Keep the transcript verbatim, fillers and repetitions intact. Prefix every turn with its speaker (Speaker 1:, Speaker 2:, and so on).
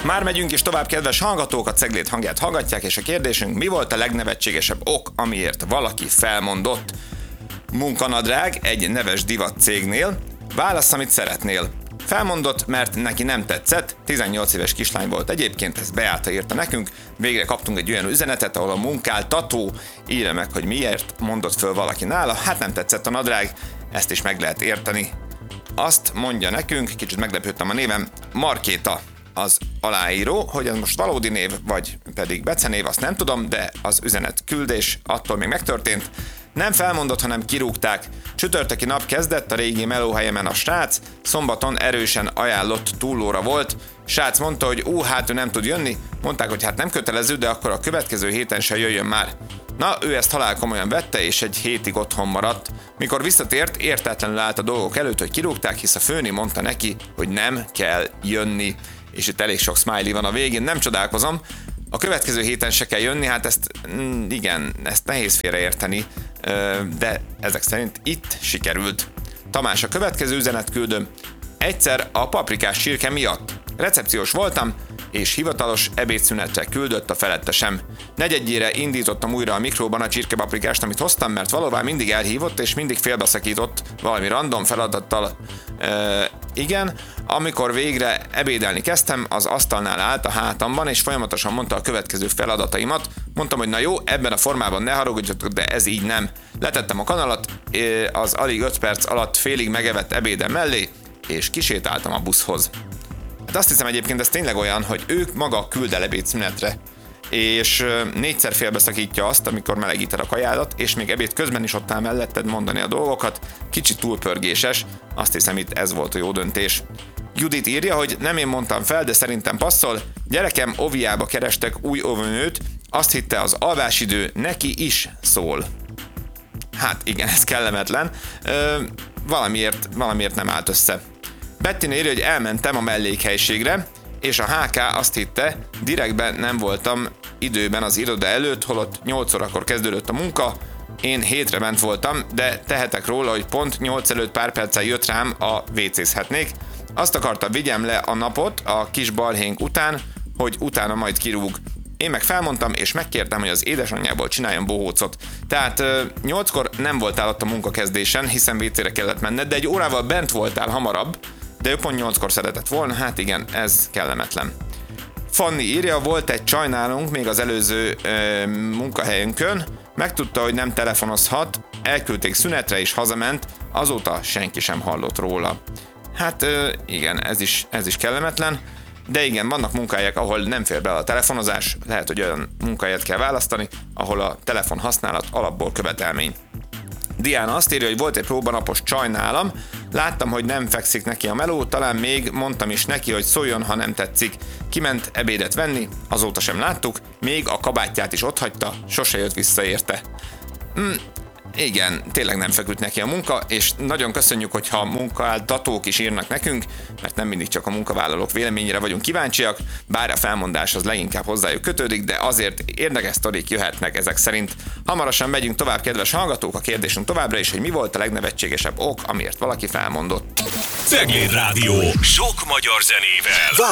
Speaker 1: Már megyünk is tovább, kedves hallgatók, a Ceglét hangját hallgatják, és a kérdésünk: mi volt a legnevetségesebb ok, amiért valaki felmondott? Munkanadrág egy neves divat cégnél. Válasz, amit szeretnél. Felmondott, mert neki nem tetszett, tizennyolc éves kislány volt egyébként, ezt Beáta írta nekünk. Végre kaptunk egy olyan üzenetet, ahol a munkáltató írja meg, hogy miért mondott föl valaki nála. Hát nem tetszett a nadrág, ezt is meg lehet érteni. Azt mondja nekünk, kicsit meglepődtem a névem, Markéta az aláíró, hogy ez most valódi név, vagy pedig becenév, azt nem tudom, de az üzenet küldés attól még megtörtént. Nem felmondott, hanem kirúgták. Csütörtöki nap kezdett a régi melóhelyemen a srác, szombaton erősen ajánlott túlóra volt. Srác mondta, hogy ú, hát ő nem tud jönni, mondták, hogy hát nem kötelező, de akkor a következő héten se jöjjön már. Na, ő ezt halálkomolyan vette, és egy hétig otthon maradt. Mikor visszatért, értetlenül állt a dolgok előtt, hogy kirúgták, hisz a főni mondta neki, hogy nem kell jönni. És itt elég sok smiley van a végén, nem csodálkozom. A következő héten se kell jönni, hát ezt igen, ezt nehéz félreérteni, de ezek szerint itt sikerült. Tamás, a következő üzenet küldöm. Egyszer a paprikás csirke miatt. Recepciós voltam, és hivatalos ebédszünetre küldött a felettesem. Negyedjére indítottam újra a mikróban a csirkepaprikást, amit hoztam, mert valóvá mindig elhívott, és mindig félbeszakított valami random feladattal. E, igen, amikor végre ebédelni kezdtem, az asztalnál állt a hátamban, és folyamatosan mondta a következő feladataimat. Mondtam, hogy na jó, ebben a formában ne haragudjatok, de ez így nem. Letettem a kanalat, az alig öt perc alatt félig megevett ebédem mellé, és kisétáltam a buszhoz. Hát azt hiszem egyébként ez tényleg olyan, hogy ők maga küld el ebédszünetre, és négyszer félbeszakítja azt, amikor melegíted a kajádat, és még ebéd közben is ott áll melletted mondani a dolgokat. Kicsit túlpörgéses, azt hiszem itt ez volt a jó döntés. Judit írja, hogy nem én mondtam fel, de szerintem passzol. Gyerekem óviába kerestek új óvónőt, azt hitte az alvásidő neki is szól. Hát igen, ez kellemetlen. Ö, valamiért, valamiért nem állt össze. Bettina írja, hogy elmentem a mellékhelységre, és a há ká azt hitte, direktben nem voltam időben az iroda előtt, holott nyolc órakor kezdődött a munka, én hétre ment voltam, de tehetek róla, hogy pont nyolc előtt pár perccel jött rám a vécézhetnék. Azt akarta, vigyem le a napot a kis balhénk után, hogy utána majd kirúg. Én meg felmondtam, és megkértem, hogy az édesanyjából csináljon bohócot. Tehát nyolckor nem voltál ott a munkakezdésen, hiszen vécére kellett menned, de egy órával bent voltál hamarabb, de ő pont nyolckor szeretett volna, hát igen, ez kellemetlen. Fanni írja, volt egy csaj nálunk még az előző ö, munkahelyünkön, megtudta, hogy nem telefonozhat, elküldték szünetre és hazament, azóta senki sem hallott róla. Hát ö, igen, ez is, ez is kellemetlen, de igen, vannak munkahelyek, ahol nem fér bele a telefonozás, lehet, hogy olyan munkahelyet kell választani, ahol a telefon használat alapból követelmény. Diana azt írja, hogy volt egy próbanapos csaj nálam, láttam, hogy nem fekszik neki a meló, talán még mondtam is neki, hogy szóljon, ha nem tetszik. Kiment ebédet venni, azóta sem láttuk, még a kabátját is otthagyta, sose jött vissza érte. Mm, igen, tényleg nem feküdt neki a munka, és nagyon köszönjük, hogyha munkáltatók is írnak nekünk, mert nem mindig csak a munkavállalók véleményére vagyunk kíváncsiak, bár a felmondás az leginkább hozzájuk kötődik, de azért érdekes sztorik jöhetnek ezek szerint. Hamarosan megyünk tovább, kedves hallgatók, a kérdésünk továbbra is, hogy mi volt a legnevetségesebb ok, amiért valaki felmondott.
Speaker 2: Cegléd Rádió, sok magyar zenével.